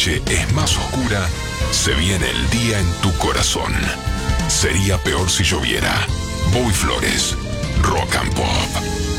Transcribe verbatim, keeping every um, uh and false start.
noche es más oscura, se viene el día en tu corazón. Sería peor si lloviera. Bobby Flores, Rock and Pop.